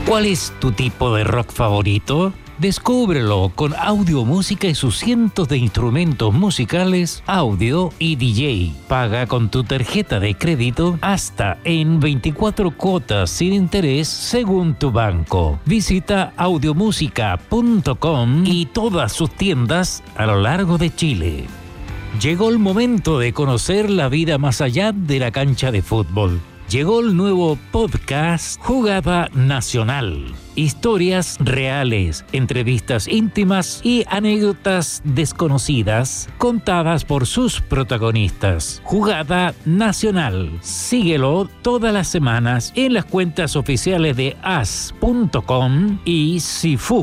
¿Cuál es tu tipo de rock favorito? Descúbrelo con Audiomúsica y sus cientos de instrumentos musicales, audio y DJ. Paga con tu tarjeta de crédito hasta en 24 cuotas sin interés según tu banco. Visita audiomusica.com y todas sus tiendas a lo largo de Chile. Llegó el momento de conocer la vida más allá de la cancha de fútbol. Llegó el nuevo podcast Jugada Nacional. Historias reales, entrevistas íntimas y anécdotas desconocidas contadas por sus protagonistas. Jugada Nacional. Síguelo todas las semanas en las cuentas oficiales de as.com y Sifu.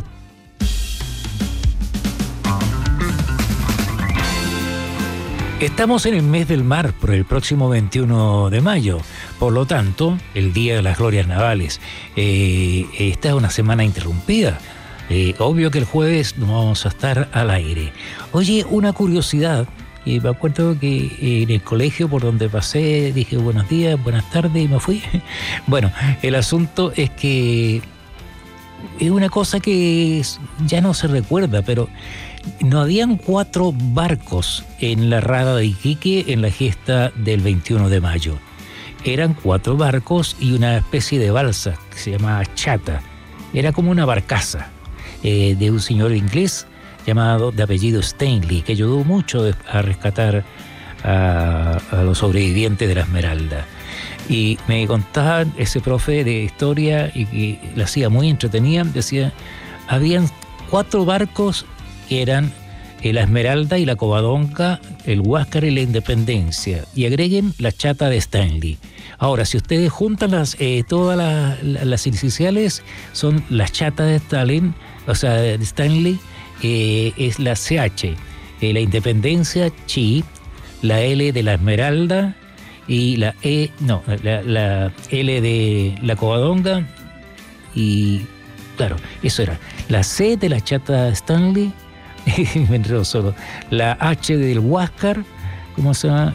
Estamos en el mes del mar por el próximo 21 de mayo, por lo tanto, el Día de las Glorias Navales. Esta es una semana interrumpida. Obvio que el jueves no vamos a estar al aire. Oye, una curiosidad. Me acuerdo que en el colegio por donde pasé dije buenos días, buenas tardes y me fui. Bueno, el asunto es que es una cosa que ya no se recuerda, pero no habían 4 barcos en la rada de Iquique en la gesta del 21 de mayo. Eran 4 barcos y una especie de balsa que se llamaba chata. Era como una barcaza de un señor inglés llamado de apellido Stanley, que ayudó mucho a rescatar a los sobrevivientes de la Esmeralda. Y me contaban ese profe de historia y que la hacía muy entretenida, decía, habían 4 barcos que eran la Esmeralda y la Covadonga, el Huáscar y la Independencia, y agreguen la chata de Stanley. Ahora, si ustedes juntan todas las iniciales, son la chata de Stalin, o sea, de Stanley, es la CH, la Independencia, Chi, la L de la Esmeralda, y la la L de la Covadonga, y claro, eso era, la C de la chata Stanley, me enredó solo, la H del Huáscar, ¿cómo se llama?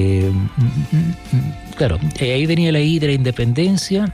Claro, ahí venía la I de la Independencia,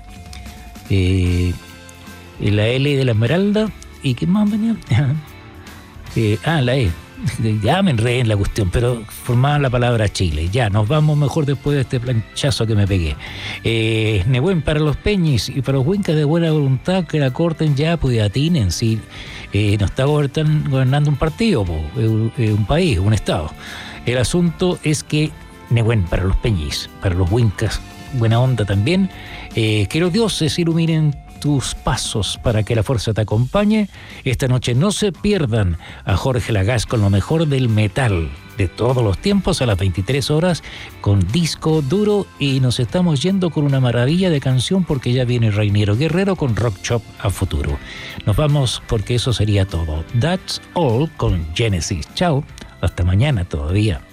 la L de la Esmeralda, ¿y qué más venía? La E. Ya me enredé en la cuestión, pero formaba la palabra Chile. Ya, nos vamos mejor después de este planchazo que me pegué. Nehuen para los peñis y para los huincas de buena voluntad que la corten ya, pues atinen, si no está gobernando un partido, un país, un estado. El asunto es que Nehuen para los peñis, para los huincas, buena onda también. Que los dioses iluminen tus pasos para que la fuerza te acompañe. Esta noche no se pierdan a Jorge Lagasse con lo mejor del metal de todos los tiempos a las 23 horas con disco duro, y nos estamos yendo con una maravilla de canción porque ya viene Reiniero Guerrero con Rock Shop a futuro. Nos vamos porque eso sería todo. That's All con Genesis. Chao, hasta mañana todavía.